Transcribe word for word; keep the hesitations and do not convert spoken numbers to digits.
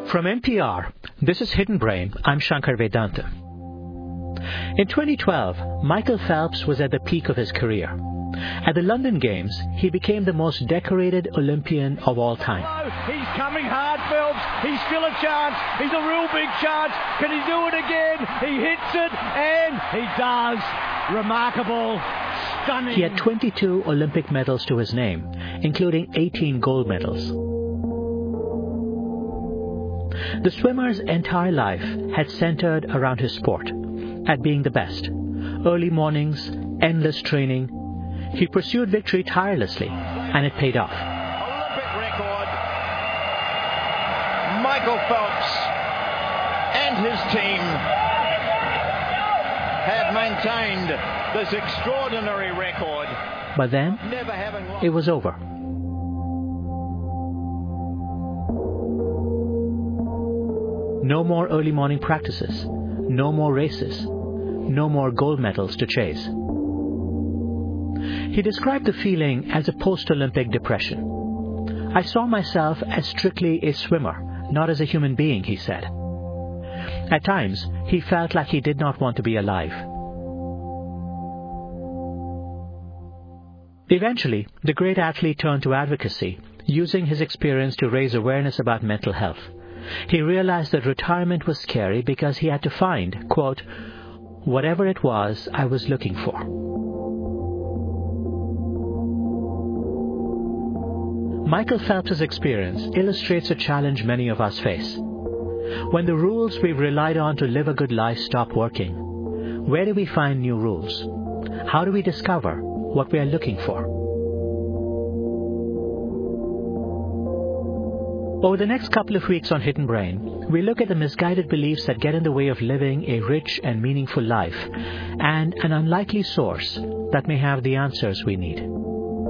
From N P R, this is Hidden Brain. I'm Shankar Vedanta. In twenty twelve, Michael Phelps was at the peak of his career. At the London Games, he became the most decorated Olympian of all time. He's coming hard, Phelps. He's still a chance. He's a real big chance. Can he do it again? He hits it, and he does. Remarkable. Stunning. He had twenty-two Olympic medals to his name, including eighteen gold medals. The swimmer's entire life had centered around his sport, at being the best. Early mornings, endless training. He pursued victory tirelessly, and it paid off. Olympic record. Michael Phelps and his team have maintained this extraordinary record. But then, Never having lost. it was over. No more early morning practices, no more races, no more gold medals to chase. He described the feeling as a post-Olympic depression. I saw myself as strictly a swimmer, not as a human being, he said. At times, he felt like he did not want to be alive. Eventually, the great athlete turned to advocacy, using his experience to raise awareness about mental health. He realized that retirement was scary because he had to find, quote, whatever it was I was looking for. Michael Phelps' experience illustrates a challenge many of us face. When the rules we've relied on to live a good life stop working, where do we find new rules? How do we discover what we are looking for? Over the next couple of weeks on Hidden Brain, we look at the misguided beliefs that get in the way of living a rich and meaningful life, and an unlikely source that may have the answers we need.